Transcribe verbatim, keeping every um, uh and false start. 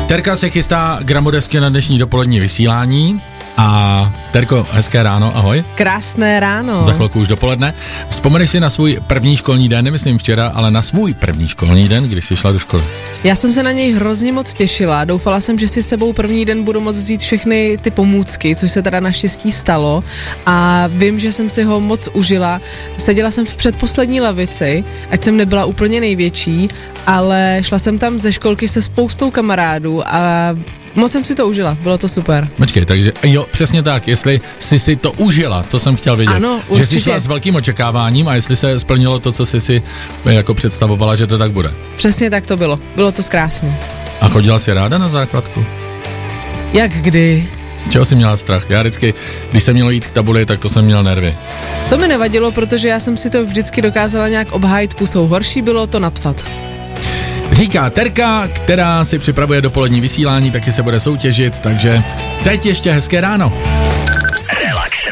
Terka se chystá gramodesky na dnešní dopolední vysílání. A Terko, hezké ráno, ahoj. Krásné ráno. Za chvilku už dopoledne. Vzpomeneš si na svůj první školní den, nemyslím včera, ale na svůj první školní den, když jsi šla do školy? Já jsem se na něj hrozně moc těšila. Doufala jsem, že si s sebou první den budu moct vzít všechny ty pomůcky, což se teda naštěstí stalo. A vím, že jsem si ho moc užila. Seděla jsem v předposlední lavici, ať jsem nebyla úplně největší, ale šla jsem tam ze školky se spoustou kamarádů a moc jsem si to užila, bylo to super. Počkej, takže jo, přesně tak, jestli jsi si to užila, to jsem chtěl vidět. Ano, že jsi šla s velkým očekáváním a jestli se splnilo to, co jsi si jako představovala, že to tak bude. Přesně tak to bylo, bylo to krásné. A chodila jsi ráda na základku? Jak kdy? Z čeho jsi měla strach? Já vždycky, když jsem měl jít k tabuli, tak to jsem měl nervy. To mi nevadilo, protože já jsem si to vždycky dokázala nějak obhájit pusou. Horší bylo to napsat. Říká Terka, která si připravuje dopolední vysílání, taky se bude soutěžit, takže teď ještě hezké ráno.